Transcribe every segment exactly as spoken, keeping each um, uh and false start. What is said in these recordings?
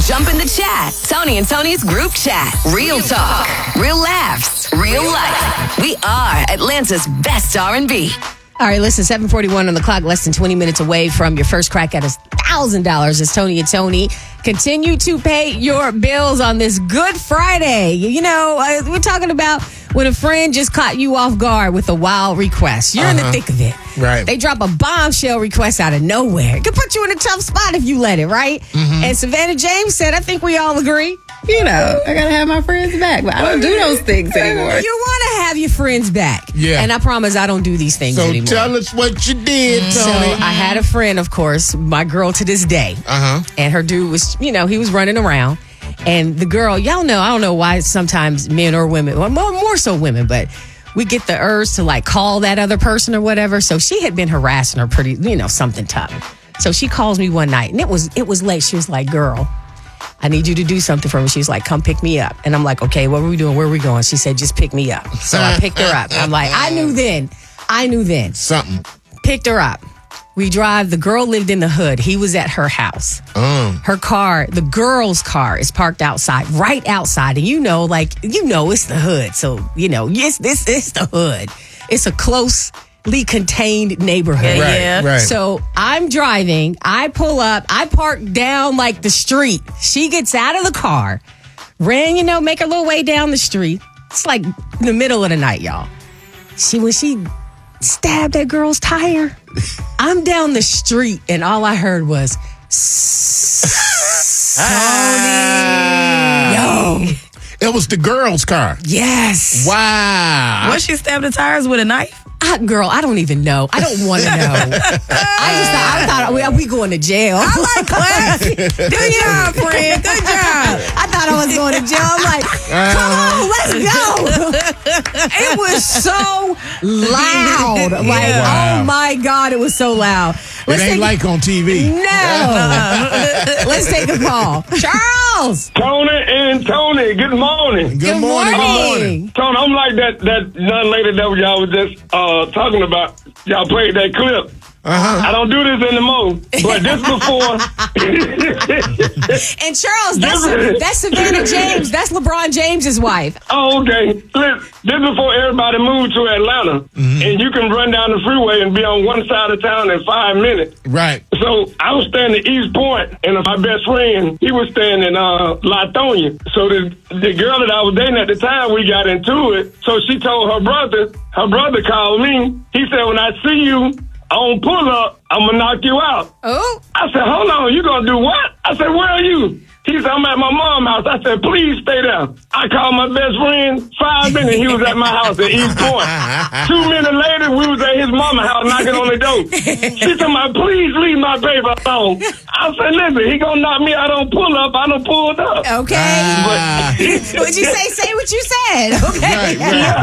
Jump in the chat. Tony and Tony's group chat. Real talk, real laughs, real life. We are Atlanta's best R and B. All right, listen, seven forty-one on the clock, less than twenty minutes away from your first crack at a one thousand dollars. It's Tony and Tony. Continue to pay your bills on this Good Friday. You know, uh, we're talking about when a friend just caught you off guard with a wild request. You're uh-huh. in the thick of it. Right. They drop a bombshell request out of nowhere. It could put you in a tough spot if you let it, right? Mm-hmm. And Savannah James said, I think we all agree. You know, I gotta have my friends back, but I don't do those things anymore. You want to have your friends back. Yeah. And I promise I don't do these things so anymore. So tell us what you did, Tony. So I had a friend, of course, my girl to this day. Uh-huh. And her dude was, you know, he was running around. And the girl, y'all know, I don't know why sometimes men or women, well, more, more so women, but we get the urge to like call that other person or whatever. So she had been harassing her pretty, you know, something tough. So she calls me one night and it was, it was late. She was like, girl, I need you to do something for me. She's like, come pick me up. And I'm like, okay, what are we doing? Where are we going? She said, just pick me up. So I picked her up. I'm like, I knew then. I knew then. Something. Picked her up. We drive. The girl lived in the hood. He was at her house. Um. Her car, the girl's car is parked outside, right outside. And you know, like, you know, it's the hood. So, you know, yes, this is the hood. It's a closely contained neighborhood. Right, yeah. right. So I'm driving. I pull up. I park down like the street. She gets out of the car, ran, you know, make her little way down the street. It's like in the middle of the night, y'all. She, when she stabbed that girl's tire, I'm down the street and all I heard was Tony. Yo. It was the girl's car. Yes. Wow. Was she stabbed the tires with a knife? I, girl, I don't even know. I don't want to know. I just thought, I thought, we, we going to jail. I like classy. Do your job, friend. Good job. I thought I was going to jail. I'm like, come on, let's go. It was so loud. Like, Wow. oh my God, it was so loud. Let's it ain't take, like on T V. No. Let's take a call. Charles. Tony and Tony, good morning. Good, Good morning. morning. Tony, I'm like that that young lady that y'all was just uh, talking about. Y'all played that clip. Uh-huh. I don't do this anymore, but this before. And Charles, that's, that's Savannah James. That's LeBron James's wife. Oh, okay. Listen, this before everybody moved to Atlanta, mm-hmm. and you can run down the freeway and be on one side of town in five minutes. Right. So I was staying at East Point, and my best friend, he was staying in uh, Latonia. So the the girl that I was dating at the time, we got into it. So she told her brother. Her brother called me. He said, when I see you on pull up, I'm gonna knock you out. Oh. I said, hold on, you gonna do what? I said, where are you? He said, I'm at my mom's house. I said, please stay there. I called my best friend. Five minutes, he was at my house at East Point. Two minutes later, we was at his mama's house knocking on the door. She said, please leave my baby alone. I said, listen, he gonna knock me out on pull up. I done pulled up. Okay. Ah. What'd you say? Say what you said. Okay. Right, right.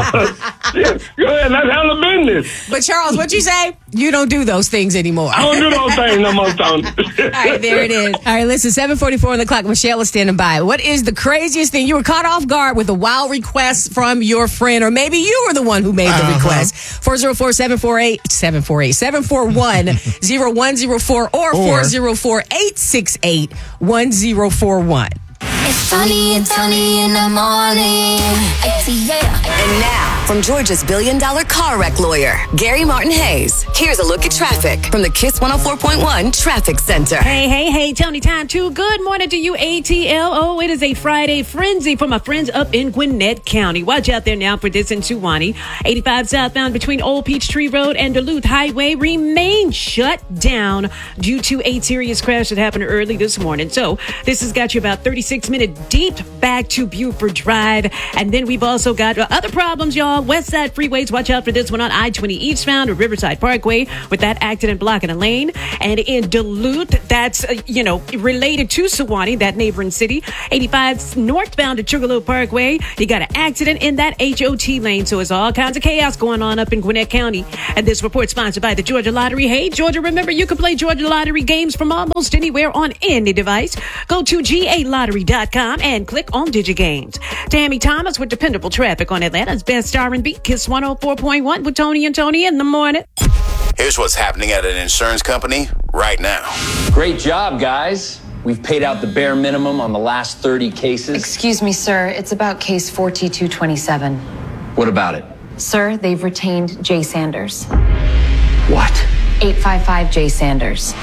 Yeah. Go ahead, let's handle business. But Charles, what'd you say? You don't do those things anymore. I don't do those things no more, Tony. All right, there it is. All right, listen, seven forty-four on the clock. Michelle is standing by. What is the craziest thing? You were caught off guard with a wild request from your friend, or maybe you were the one who made the uh-huh. request. four oh four, seven four eight, seven four eight, seven four one, oh one oh four or four oh four, eight six eight, one oh four one. It's Tony and Tony in the morning. Yeah. And now, from Georgia's billion dollar car wreck lawyer, Gary Martin Hayes, here's a look at traffic from the Kiss one oh four point one Traffic Center. Hey, hey, hey, Tony time too. Good morning to you, A T L. Oh, it is a Friday frenzy for my friends up in Gwinnett County. Watch out there now for this in Suwannee. eighty-five southbound between Old Peachtree Road and Duluth Highway remains shut down due to a serious crash that happened early this morning. So this has got you about thirty-six minutes deep back to Buford Drive. And then we've also got other problems, y'all. West Side freeways. Watch out for this one on I twenty eastbound or Riverside Parkway with that accident blocking a lane. And in Duluth, that's, uh, you know, related to Suwannee, that neighboring city. eighty-five northbound at Sugarloaf Parkway. You got an accident in that H O T lane. So it's all kinds of chaos going on up in Gwinnett County. And this report sponsored by the Georgia Lottery. Hey, Georgia, remember you can play Georgia Lottery games from almost anywhere on any device. Go to G A lottery dot com and click on DigiGames. Tammy Thomas with dependable traffic on Atlanta's best R and B. Kiss one oh four point one with Tony and Tony in the morning. Here's what's happening at an insurance company right now. Great job, guys. We've paid out the bare minimum on the last thirty cases. Excuse me, sir. It's about case four T two twenty-seven. What about it? Sir, they've retained Jay Sanders. What? eight five five Jay Sanders.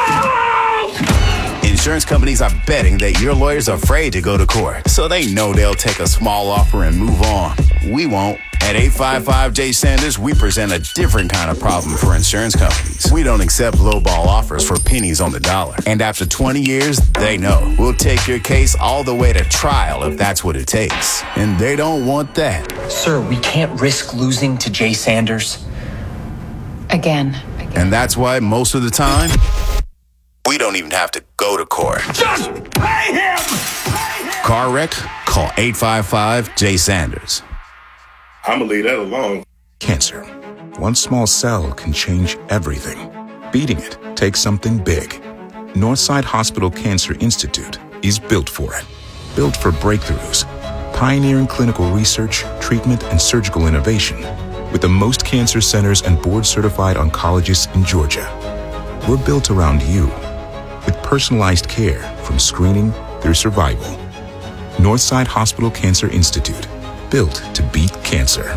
Insurance companies are betting that your lawyer's afraid to go to court, so they know they'll take a small offer and move on. We won't. At eight five five Jay Sanders, we present a different kind of problem for insurance companies. We don't accept lowball offers for pennies on the dollar. And after twenty years, they know we'll take your case all the way to trial if that's what it takes. And they don't want that. Sir, we can't risk losing to Jay Sanders. Again. And that's why most of the time, we don't even have to go to court. Just pay him! Car wreck? Call eight five five Jay Sanders. I'm gonna leave that alone. Cancer. One small cell can change everything. Beating it takes something big. Northside Hospital Cancer Institute is built for it. Built for breakthroughs, pioneering clinical research, treatment, and surgical innovation. With the most cancer centers and board-certified oncologists in Georgia. We're built around you, with personalized care from screening through survival. Northside Hospital Cancer Institute, built to beat cancer.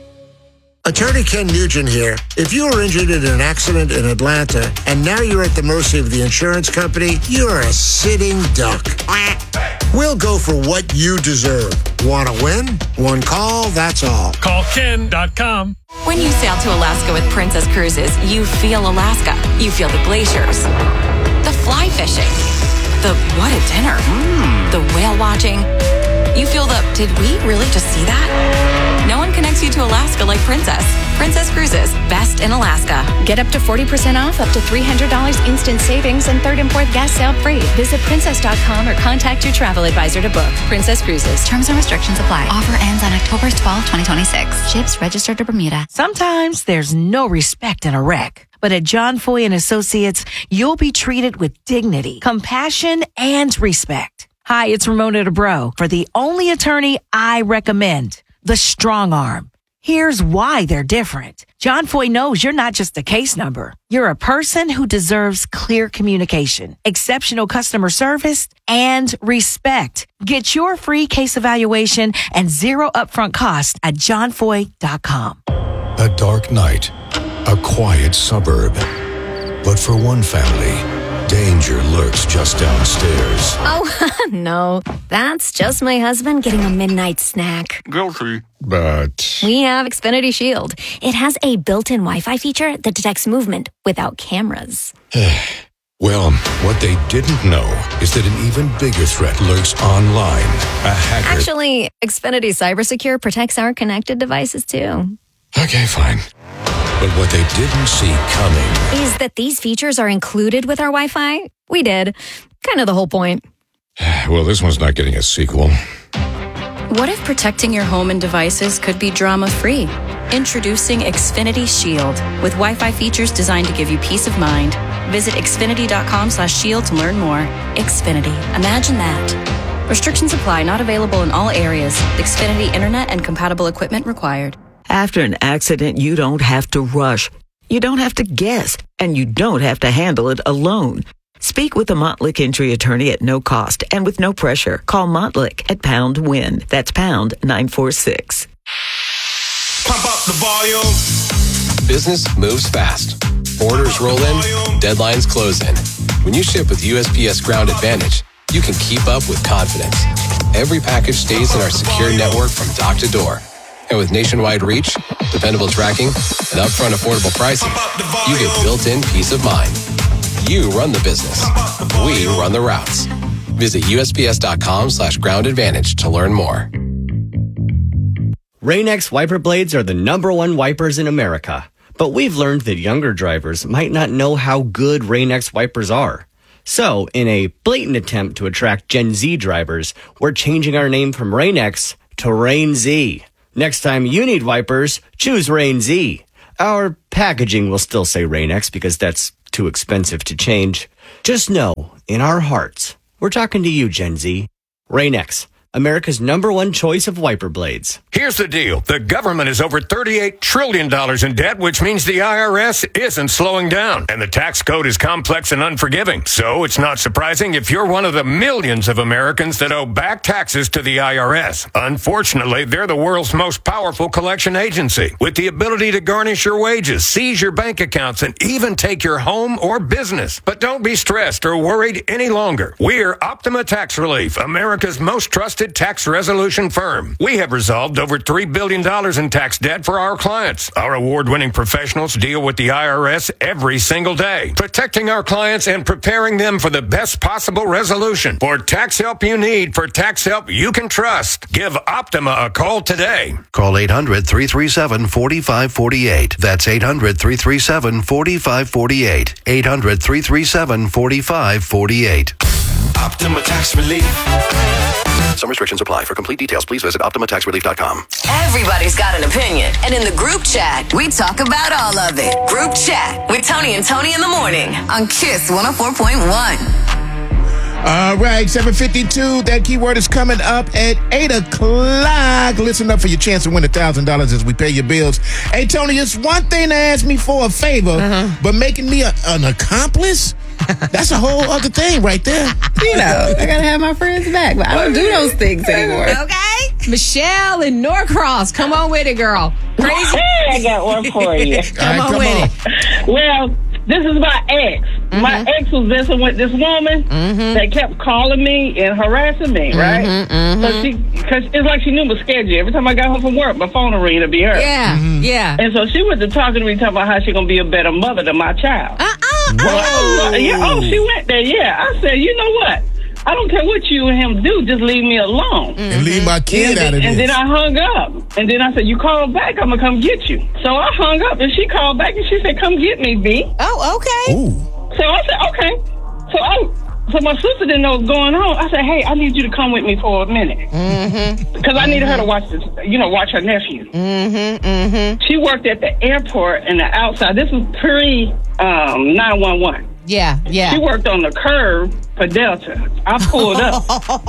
Attorney Ken Nugent here. If you were injured in an accident in Atlanta and now you're at the mercy of the insurance company, you're a sitting duck. We'll go for what you deserve. Want to win? One call, that's all. Call Ken dot com. When you sail to Alaska with Princess Cruises, you feel Alaska. You feel the glaciers, the fly fishing, the what a dinner, mm. the whale watching. You feel the, did we really just see that? No one connects you to Alaska like Princess. Princess Cruises, best in Alaska. Get up to forty percent off, up to three hundred dollars instant savings, and third and fourth gas sale free. Visit princess dot com or contact your travel advisor to book. Princess Cruises. Terms and restrictions apply. Offer ends on October twelfth, twenty twenty-six. Ships registered to Bermuda. Sometimes there's no respect in a wreck. But at John Foy and Associates, you'll be treated with dignity, compassion, and respect. Hi, it's Ramona DeBro for the only attorney I recommend, the Strong Arm. Here's why they're different. John Foy knows you're not just a case number. You're a person who deserves clear communication, exceptional customer service, and respect. Get your free case evaluation and zero upfront cost at john foy dot com. A dark night, a quiet suburb. But for one family, danger lurks just downstairs. Oh, no. That's just my husband getting a midnight snack. Guilty. But We have Xfinity Shield. It has a built-in Wi-Fi feature that detects movement without cameras. well, what they didn't know is that an even bigger threat lurks online. A hacker. Actually, Xfinity CyberSecure protects our connected devices, too. Okay, fine. But what they didn't see coming is that these features are included with our Wi-Fi. We did. Kind of the whole point. Well, this one's not getting a sequel. What if protecting your home and devices could be drama-free? Introducing Xfinity Shield with Wi-Fi features designed to give you peace of mind. Visit xfinity dot com slash shield to learn more. Xfinity. Imagine that. Restrictions apply. Not available in all areas. Xfinity Internet and compatible equipment required. After an accident, you don't have to rush. You don't have to guess. And you don't have to handle it alone. Speak with a Montlick injury attorney at no cost and with no pressure. Call Montlick at pound win. That's pound nine four six. Pump up the volume. Business moves fast. Orders roll in, deadlines close in. When you ship with U S P S Ground Advantage, you can keep up with confidence. Every package stays in our secure network from dock to door. And with nationwide reach, dependable tracking, and upfront affordable pricing, you get built-in peace of mind. You run the business. We run the routes. Visit U S P S dot com slash ground advantage to learn more. Rain-X wiper blades are the number one wipers in America. But we've learned that younger drivers might not know how good Rain-X wipers are. So, in a blatant attempt to attract Gen Z drivers, we're changing our name from Rain-X to Rain-Z. Next time you need wipers, choose Rain-Z. Our packaging will still say Rain-X because that's too expensive to change. Just know, in our hearts, we're talking to you, Gen Z. Rain-X, America's number one choice of wiper blades. Here's the deal. The government is over thirty-eight trillion dollars in debt, which means the I R S isn't slowing down. And the tax code is complex and unforgiving. So it's not surprising if you're one of the millions of Americans that owe back taxes to the I R S. Unfortunately, they're the world's most powerful collection agency, with the ability to garnish your wages, seize your bank accounts, and even take your home or business. But don't be stressed or worried any longer. We're Optima Tax Relief, America's most trusted tax resolution firm. We have resolved over three billion dollars in tax debt for our clients. Our award-winning professionals deal with the I R S every single day, protecting our clients and preparing them for the best possible resolution. For tax help you need, for tax help you can trust, give Optima a call today. Call eight hundred, three three seven, four five four eight. That's eight hundred, three three seven, four five four eight. eight hundred, three three seven, four five four eight. Optima Tax Relief. Some restrictions apply. For complete details, please visit optima tax relief dot com. Everybody's got an opinion. And in the group chat, we talk about all of it. Group chat with Tony and Tony in the morning on Kiss one oh four point one. All right, seven fifty-two. That keyword is coming up at eight o'clock. Listen up for your chance to win one thousand dollars as we pay your bills. Hey, Tony, it's one thing to ask me for a favor, uh-huh. but making me a, an accomplice? That's a whole other thing right there. You know, I gotta have my friends back, but I don't do those things anymore. Okay. Michelle in Norcross, come on with it, girl. Crazy. I got one for you. come right, on come with on. it. Well, this is my ex. Mm-hmm. My ex was messing with this woman mm-hmm. that kept calling me and harassing me, mm-hmm, right? Mm-hmm. So she, because it's like she knew my schedule. Every time I got home from work, my phone would ring to be her. Yeah, mm-hmm. yeah. And so she went to talking to me, talking about how she gonna be a better mother to my child. Uh-uh. Well, oh. yeah, oh, she went there. Yeah, I said, you know what? I don't care what you and him do, just leave me alone. Mm-hmm. And leave my kid and out of this. And then I hung up. And then I said, you call back, I'm going to come get you. So I hung up, and she called back, and she said, come get me, B. Oh, okay. Ooh. So I said, okay. So I, so my sister didn't know what was going on. I said, hey, I need you to come with me for a minute. Mm-hmm. Because I needed her to watch this, you know, watch her nephew. Mm-hmm, mm-hmm. She worked at the airport in the outside. This was pre um, nine one one. Yeah, yeah. She worked on the curb for Delta. I pulled up.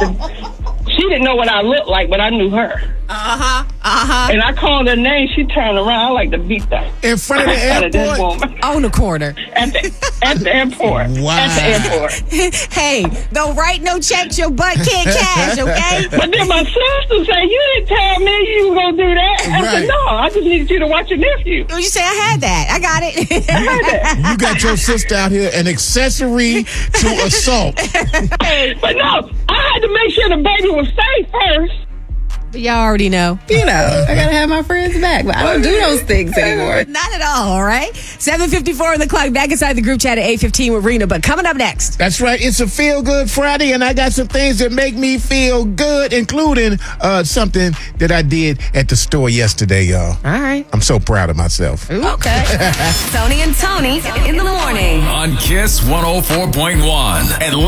She didn't know what I looked like, but I knew her. Uh-huh, uh-huh. And I called her name. She turned around. I like to beat that. In front of the airport? On the corner. At the, at the airport. Wow. At the airport. Hey, don't write no checks your butt can't cash, okay? But then my sister said, you didn't tell me you were going to do that. I right. said, no, I just needed you to watch your nephew. You say I had that. I got it. I had that. You got your sister out here, an accessory to assault. Hey, but no, I had to make sure the baby was safe first. But y'all already know. You know, I gotta have my friends back, but I don't do those things anymore. Not at all, all right? seven fifty-four on the clock, back inside the group chat at eight fifteen with Rena. But coming up next. That's right. It's a Feel Good Friday, and I got some things that make me feel good, including uh, something that I did at the store yesterday, y'all. All right. I'm so proud of myself. Ooh, okay. Tony and Tony in the morning. On Kiss one oh four point one.